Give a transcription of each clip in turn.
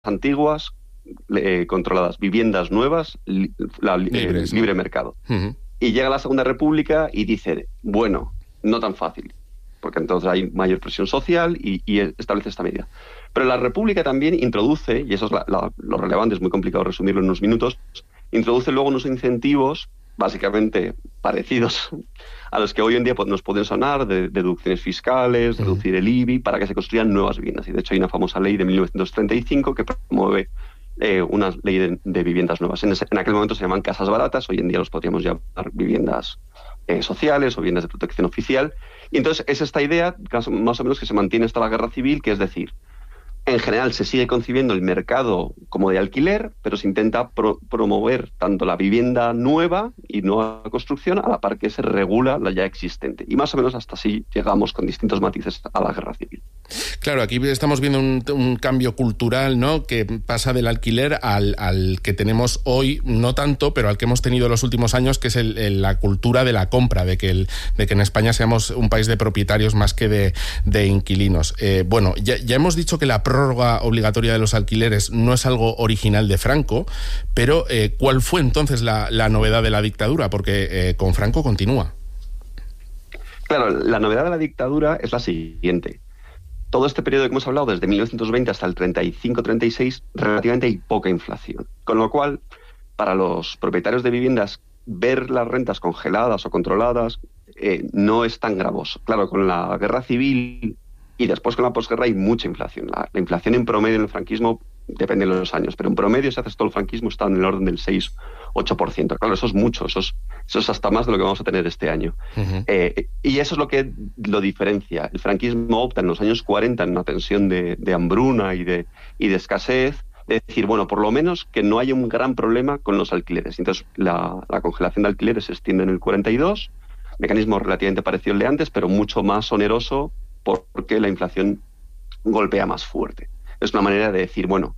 antiguas, controladas, viviendas nuevas, Libres, ¿no? libre mercado. Uh-huh. Y llega la Segunda República y dice, bueno, no tan fácil, porque entonces hay mayor presión social y establece esta medida. Pero la República también introduce, y eso es lo relevante, es muy complicado resumirlo en unos minutos, introduce luego unos incentivos básicamente parecidos a los que hoy en día nos pueden sonar, de deducciones fiscales, reducir el IBI, para que se construyan nuevas viviendas. Y de hecho hay una famosa ley de 1935 que promueve una ley de viviendas nuevas. En aquel momento se llaman casas baratas, hoy en día los podríamos llamar viviendas sociales o viviendas de protección oficial. Y entonces es esta idea, más o menos, que se mantiene hasta la Guerra Civil, que es decir, en general se sigue concibiendo el mercado como de alquiler, pero se intenta promover tanto la vivienda nueva y nueva construcción a la par que se regula la ya existente. Y más o menos hasta así llegamos con distintos matices a la Guerra Civil. Claro, aquí estamos viendo un cambio cultural, ¿no?, que pasa del alquiler al que tenemos hoy, no tanto, pero al que hemos tenido en los últimos años, que es la cultura de la compra, de que en España seamos un país de propietarios más que de inquilinos. Bueno, ya hemos dicho que la prórroga obligatoria de los alquileres no es algo original de Franco, pero ¿cuál fue entonces la novedad de la dictadura? Porque con Franco continúa. Claro, la novedad de la dictadura es la siguiente. Todo este periodo que hemos hablado, desde 1920 hasta el 35-36, relativamente hay poca inflación. Con lo cual, para los propietarios de viviendas, ver las rentas congeladas o controladas no es tan gravoso. Claro, con la Guerra Civil y después con la posguerra hay mucha inflación. La inflación en promedio en el franquismo depende de los años, pero en promedio, si haces todo el franquismo, está en el orden del 6-8%. Claro, eso es mucho, eso es hasta más de lo que vamos a tener este año. Uh-huh. Y eso es lo que lo diferencia. El franquismo opta en los años 40 en una tensión de hambruna y de escasez, de decir, bueno, por lo menos que no haya un gran problema con los alquileres. Entonces, la congelación de alquileres se extiende en el 42, mecanismo relativamente parecido al de antes, pero mucho más oneroso porque la inflación golpea más fuerte. Es una manera de decir, bueno,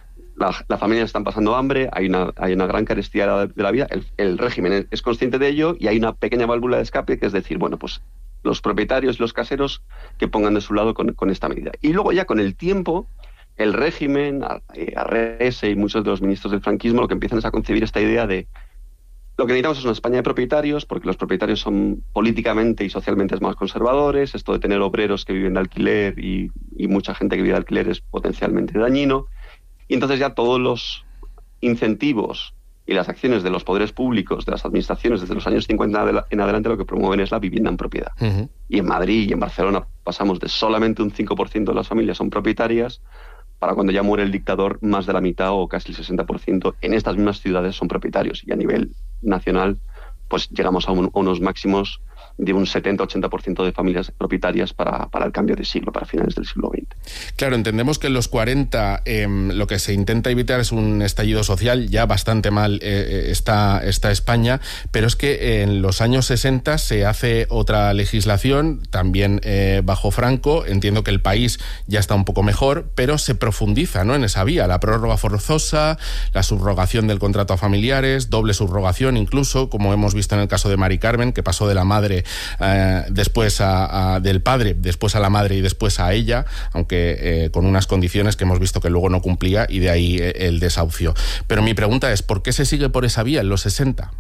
las familias están pasando hambre, hay una gran carestía de la vida, el régimen es consciente de ello y hay una pequeña válvula de escape, que es decir, bueno, pues los propietarios y los caseros que pongan de su lado con esta medida. Y luego ya con el tiempo, el régimen, Arrese y muchos de los ministros del franquismo lo que empiezan es a concebir esta idea de lo que necesitamos es una España de propietarios, porque los propietarios son políticamente y socialmente más conservadores. Esto de tener obreros que viven de alquiler y mucha gente que vive de alquiler es potencialmente dañino. Y entonces ya todos los incentivos y las acciones de los poderes públicos, de las administraciones, desde los años 50 en adelante, lo que promueven es la vivienda en propiedad. Uh-huh. Y en Madrid y en Barcelona pasamos de solamente un 5% de las familias son propietarias, para cuando ya muere el dictador, más de la mitad o casi el 60% en estas mismas ciudades son propietarios. Y a nivel nacional, pues llegamos a unos máximos de un 70-80% de familias propietarias para el cambio de siglo, para finales del siglo XX. Claro, entendemos que en los 40 lo que se intenta evitar es un estallido social. Ya bastante mal está España, pero es que en los años 60 se hace otra legislación, también bajo Franco. Entiendo que el país ya está un poco mejor, pero se profundiza, ¿no?, en esa vía. La prórroga forzosa, la subrogación del contrato a familiares, doble subrogación incluso, como hemos visto en el caso de Mari Carmen, que pasó de la madre después del padre, después a la madre y después a ella, aunque con unas condiciones que hemos visto que luego no cumplía, y de ahí el desahucio. Pero mi pregunta es, ¿por qué se sigue por esa vía en los 60?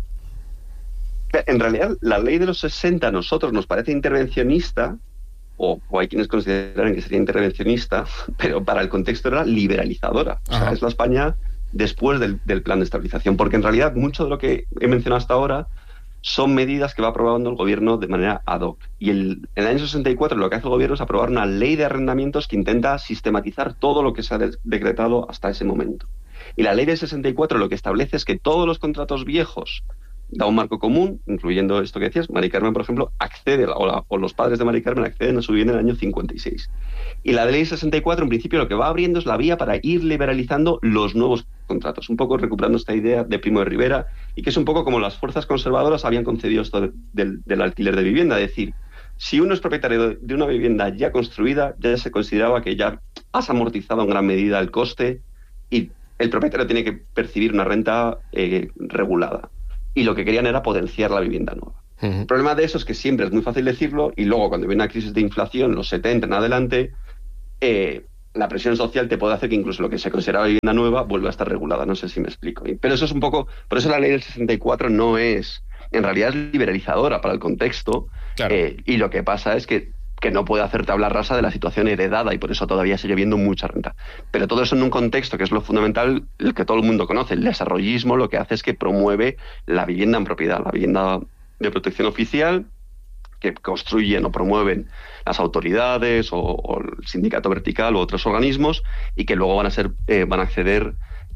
En realidad, la ley de los 60 a nosotros nos parece intervencionista, o hay quienes consideran que sería intervencionista, pero para el contexto era liberalizadora. O sea, es la España después del plan de estabilización, porque en realidad mucho de lo que he mencionado hasta ahora son medidas que va aprobando el gobierno de manera ad hoc. Y en el año 64 lo que hace el gobierno es aprobar una ley de arrendamientos que intenta sistematizar todo lo que se ha decretado hasta ese momento. Y la ley del 64 lo que establece es que todos los contratos viejos da un marco común, incluyendo esto que decías. Mari Carmen, por ejemplo, accede, o los padres de Mari Carmen acceden a su vivienda en el año 56. Y la ley 64, en principio, lo que va abriendo es la vía para ir liberalizando los nuevos contratos, un poco recuperando esta idea de Primo de Rivera, y que es un poco como las fuerzas conservadoras habían concedido esto del alquiler de vivienda. Es decir, si uno es propietario de una vivienda ya construida, ya se consideraba que ya has amortizado en gran medida el coste y el propietario tiene que percibir una renta regulada. Y lo que querían era potenciar la vivienda nueva. Uh-huh. El problema de eso es que siempre es muy fácil decirlo, y luego cuando viene una crisis de inflación, los 70 en adelante, la presión social te puede hacer que incluso lo que se consideraba vivienda nueva vuelva a estar regulada. No sé si me explico. Pero eso es un poco... Por eso la ley del 64 no es... En realidad es liberalizadora para el contexto. Claro. Y lo que pasa es que no puede hacer tabla rasa de la situación heredada y por eso todavía sigue habiendo mucha renta. Pero todo eso en un contexto que es lo fundamental, el que todo el mundo conoce. El desarrollismo lo que hace es que promueve la vivienda en propiedad, la vivienda de protección oficial, que construyen o promueven las autoridades o el sindicato vertical u otros organismos y que luego van a acceder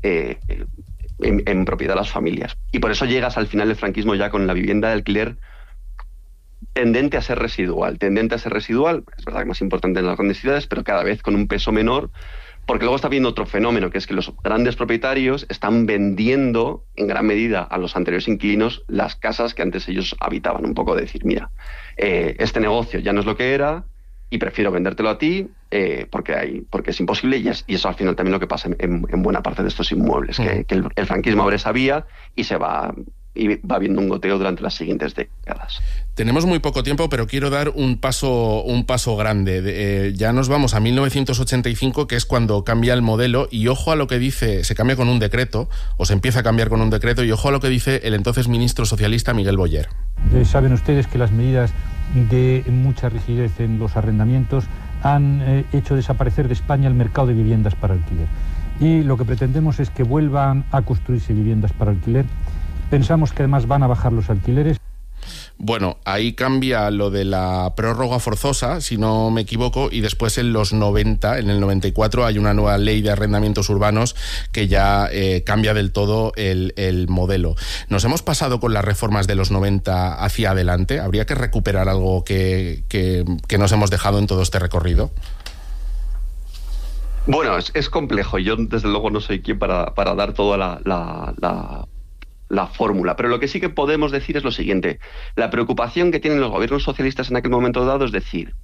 en propiedad a las familias. Y por eso llegas al final del franquismo ya con la vivienda de alquiler tendente a ser residual. Es verdad que más importante en las grandes ciudades, pero cada vez con un peso menor, porque luego está habiendo otro fenómeno, que es que los grandes propietarios están vendiendo en gran medida a los anteriores inquilinos las casas que antes ellos habitaban. Un poco decir, mira, este negocio ya no es lo que era y prefiero vendértelo a ti porque es imposible, y eso al final también lo que pasa en buena parte de estos inmuebles, que el franquismo abre esa vía y va habiendo un goteo durante las siguientes décadas. Tenemos muy poco tiempo, pero quiero dar un paso grande. Ya nos vamos a 1985, que es cuando cambia el modelo, y ojo a lo que dice, se cambia con un decreto, o se empieza a cambiar con un decreto, y ojo a lo que dice el entonces ministro socialista Miguel Boyer. Saben ustedes que las medidas de mucha rigidez en los arrendamientos han hecho desaparecer de España el mercado de viviendas para alquiler. Y lo que pretendemos es que vuelvan a construirse viviendas para alquiler. Pensamos que además van a bajar los alquileres. Bueno, ahí cambia lo de la prórroga forzosa, si no me equivoco, y después en los 90, en el 94, hay una nueva ley de arrendamientos urbanos que ya cambia del todo el modelo. ¿Nos hemos pasado con las reformas de los 90 hacia adelante? ¿Habría que recuperar algo que nos hemos dejado en todo este recorrido? Bueno, es complejo. Yo, desde luego, no soy quien para dar toda la fórmula, pero lo que sí que podemos decir es lo siguiente. La preocupación que tienen los gobiernos socialistas en aquel momento dado es decir,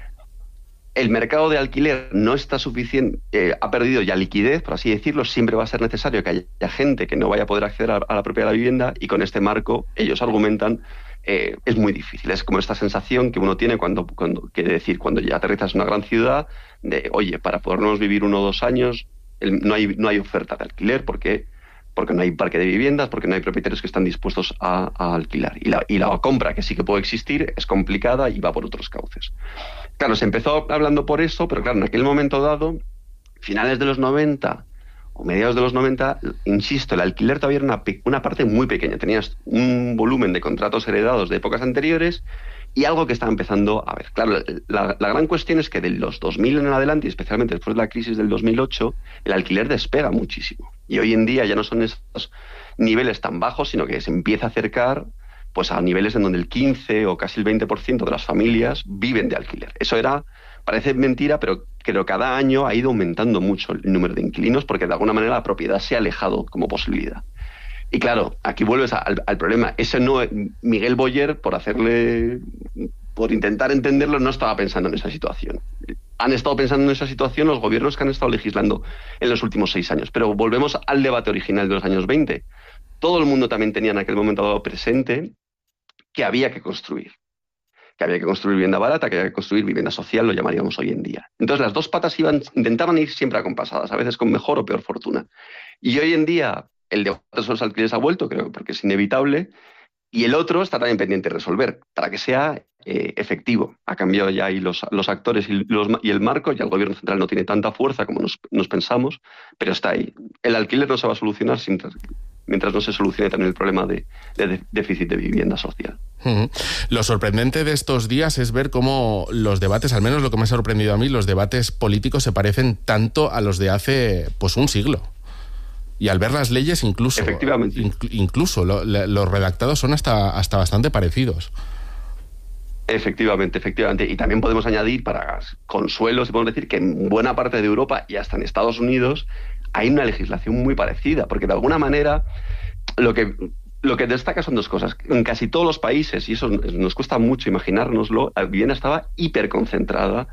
el mercado de alquiler no está suficiente, ha perdido ya liquidez, por así decirlo, siempre va a ser necesario que haya gente que no vaya a poder acceder a la propiedad de la vivienda, y con este marco, ellos argumentan, es muy difícil. Es como esta sensación que uno tiene cuando ya aterrizas en una gran ciudad, de, oye, para podernos vivir 1 o 2 años, no hay oferta de alquiler, porque no hay parque de viviendas, porque no hay propietarios que están dispuestos a alquilar. Y la compra, que sí que puede existir, es complicada y va por otros cauces. Claro, se empezó hablando por eso, pero claro, en aquel momento dado, finales de los 90 o mediados de los 90, insisto, el alquiler todavía era una parte muy pequeña. Tenías un volumen de contratos heredados de épocas anteriores y algo que estaba empezando a ver. Claro, la gran cuestión es que de los 2000 en adelante, y especialmente después de la crisis del 2008, el alquiler despega muchísimo. Y hoy en día ya no son esos niveles tan bajos, sino que se empieza a acercar pues a niveles en donde el 15 o casi el 20% de las familias viven de alquiler. Eso parece mentira, pero cada año ha ido aumentando mucho el número de inquilinos porque de alguna manera la propiedad se ha alejado como posibilidad. Y claro, aquí vuelves al problema. Miguel Boyer, por intentar entenderlo, no estaba pensando en esa situación. Han estado pensando en esa situación los gobiernos que han estado legislando en los últimos 6 años. Pero volvemos al debate original de los años 20. Todo el mundo también tenía en aquel momento dado presente que había que construir. Que había que construir vivienda barata, que había que construir vivienda social, lo llamaríamos hoy en día. Entonces las dos patas intentaban ir siempre acompasadas, a veces con mejor o peor fortuna. Y hoy en día el debate sobre los alquileres ha vuelto, creo, porque es inevitable, y el otro está también pendiente de resolver, para que sea efectivo. Ha cambiado ya ahí los actores y el marco, ya el gobierno central no tiene tanta fuerza como nos pensamos, pero está ahí. El alquiler no se va a solucionar mientras no se solucione también el problema de déficit de vivienda social. Lo sorprendente de estos días es ver cómo los debates, al menos lo que me ha sorprendido a mí, los debates políticos se parecen tanto a los de hace pues un siglo. Y al ver las leyes incluso, efectivamente, los redactados son hasta bastante parecidos. Efectivamente. Y también podemos añadir, para consuelo, si podemos decir, que en buena parte de Europa y hasta en Estados Unidos hay una legislación muy parecida, porque de alguna manera lo que destaca son dos cosas. En casi todos los países, y eso nos cuesta mucho imaginárnoslo, la vivienda estaba hiperconcentrada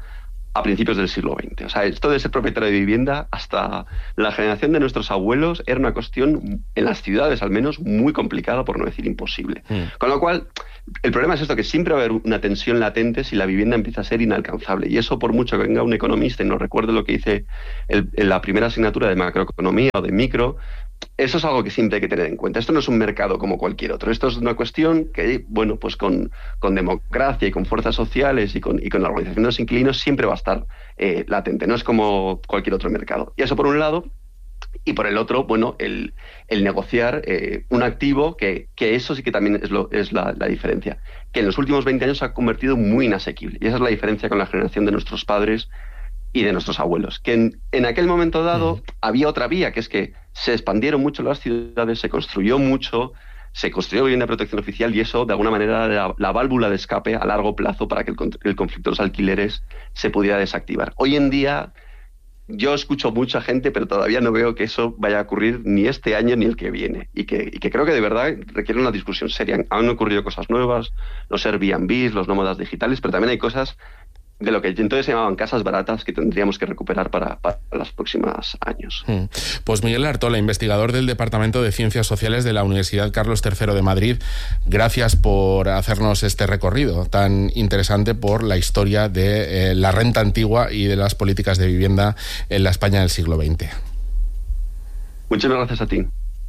a principios del siglo XX. O sea, esto de ser propietario de vivienda hasta la generación de nuestros abuelos era una cuestión, en las ciudades al menos, muy complicada, por no decir imposible. Con lo cual, el problema es esto, que siempre va a haber una tensión latente si la vivienda empieza a ser inalcanzable. Y eso, por mucho que venga un economista y nos recuerde lo que hice en la primera asignatura de macroeconomía o de micro, eso es algo que siempre hay que tener en cuenta. Esto no es un mercado como cualquier otro. Esto es una cuestión que, bueno, pues con democracia y con fuerzas sociales y con la organización de los inquilinos siempre va a estar latente. No es como cualquier otro mercado. Y eso por un lado. Y por el otro, bueno, el negociar un activo que eso sí que también es la diferencia. Que en los últimos 20 años se ha convertido muy inasequible. Y esa es la diferencia con la generación de nuestros padres y de nuestros abuelos, que en aquel momento dado había otra vía, que es que se expandieron mucho las ciudades, se construyó mucho, se construyó vivienda de protección oficial y eso de alguna manera era la válvula de escape a largo plazo para que el conflicto de los alquileres se pudiera desactivar. Hoy en día yo escucho mucha gente, pero todavía no veo que eso vaya a ocurrir ni este año ni el que viene, y que creo que de verdad requiere una discusión seria. Han ocurrido cosas nuevas, los Airbnb, los nómadas digitales, pero también hay cosas de lo que entonces se llamaban casas baratas que tendríamos que recuperar para los próximos años. Pues Miguel Artola, investigador del Departamento de Ciencias Sociales de la Universidad Carlos III de Madrid, gracias por hacernos este recorrido tan interesante por la historia de la renta antigua y de las políticas de vivienda en la España del siglo XX. Muchas gracias a ti.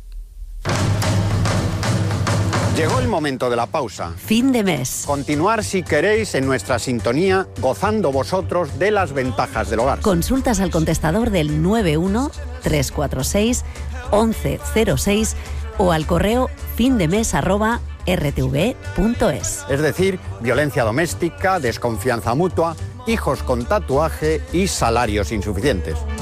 Llegó el momento de la pausa. Fin de mes. Continuar, si queréis, en nuestra sintonía, gozando vosotros de las ventajas del hogar. Consultas al contestador del 91-346-1106 o al correo findemes@rtv.es. Es decir, violencia doméstica, desconfianza mutua, hijos con tatuaje y salarios insuficientes.